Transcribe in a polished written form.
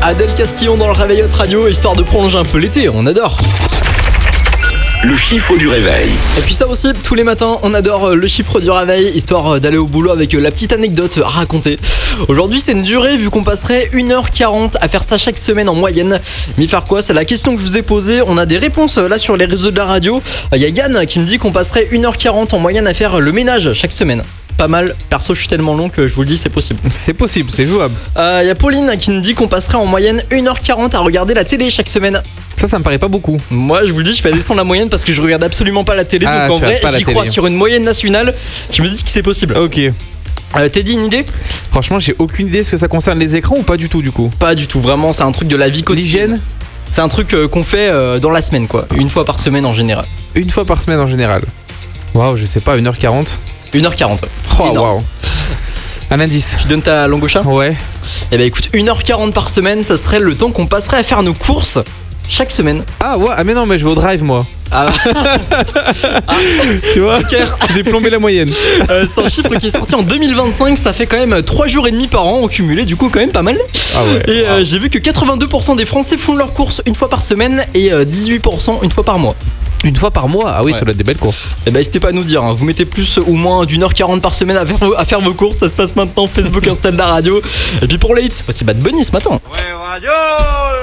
Adèle Castillon dans le Réveil Hot Radio, histoire de prolonger un peu l'été, on adore. Le chiffre du réveil. Et puis ça aussi, tous les matins, on adore le chiffre du réveil, histoire d'aller au boulot avec la petite anecdote à raconter. Aujourd'hui, c'est une durée, vu qu'on passerait 1h40 à faire ça chaque semaine en moyenne. Mais faire quoi? C'est la question que je vous ai posée. On a des réponses là sur les réseaux de la radio. Il y a Yann qui me dit qu'on passerait 1h40 en moyenne à faire le ménage chaque semaine. Pas mal, perso je suis tellement long que je vous le dis, c'est possible. C'est possible, c'est jouable. Il y a Pauline qui me dit qu'on passerait en moyenne 1h40 à regarder la télé chaque semaine. Ça me paraît pas beaucoup. Moi je vous le dis, je fais descendre la moyenne parce que je regarde absolument pas la télé. Ah, donc en tu vrai regardes pas la j'y crois télé. sur une moyenne nationale. Je me dis que c'est possible. Ok. Teddy, une idée? Franchement, j'ai aucune idée. Est-ce que ça concerne les écrans ou pas du tout du coup? Pas du tout, vraiment c'est un truc de la vie quotidienne. L'hygiène? C'est un truc qu'on fait dans la semaine quoi, une fois par semaine en général. Une fois par semaine en général. Waouh, je sais pas, 1h40. 1h40. Oh Énorme. waouh. Un indice. Tu donnes ta langue au chat? Ouais. Eh ben écoute, 1h40 par semaine, ça serait le temps qu'on passerait à faire nos courses chaque semaine. Ah ouais, ah mais non, mais je vais au drive moi. Ah, Tu vois? Joker. J'ai plombé la moyenne. C'est un chiffre qui est sorti en 2025, ça fait quand même 3 jours et demi par an au cumulé, du coup quand même pas mal. Ah ouais. Et j'ai vu que 82% des Français font leurs courses une fois par semaine et 18% une fois par mois. Une fois par mois? Ah oui, Ouais. ça doit être des belles courses. Et ben n'hésitez pas à nous dire, hein. Vous mettez plus ou moins d'1h40 par semaine à faire vos courses, ça se passe maintenant, Facebook, Insta de la radio. Et puis pour les hits, voici Bad Bunny ce matin. Ouais, radio.